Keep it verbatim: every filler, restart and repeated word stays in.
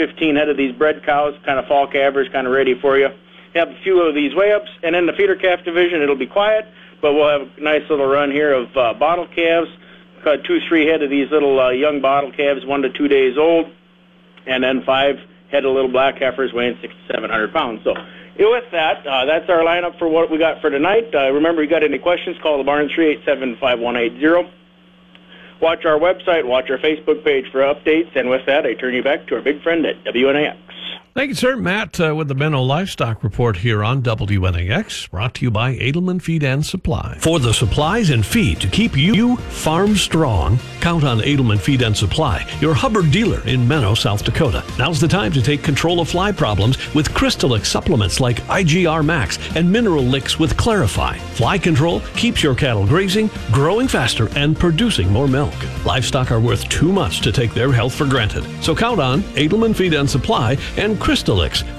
fifteen head of these bred cows, kind of fall calvers, kind of ready for you. Have a few of these weigh-ups, and in the feeder calf division, it'll be quiet, but we'll have a nice little run here of uh, bottle calves, uh, two, three head of these little uh, young bottle calves, one to two days old, and then five head of little black heifers weighing six to seven hundred pounds. So with that, uh, that's our lineup for what we got for tonight. Uh, remember, you got any questions, call the barn three eight seven, five one eight zero. Watch our website, watch our Facebook page for updates, and with that, I turn you back to our big friend at W N A X. Thank you, sir. Matt uh, with the Benno Livestock Report here on W N A X, brought to you by Edelman Feed and Supply. For the supplies and feed to keep you farm strong, count on Edelman Feed and Supply, your Hubbard dealer in Menno, South Dakota. Now's the time to take control of fly problems with Crystalix supplements like I G R Max and Mineral Licks with Clarify. Fly control keeps your cattle grazing, growing faster, and producing more milk. Livestock are worth too much to take their health for granted. So count on Edelman Feed and Supply and Crystalix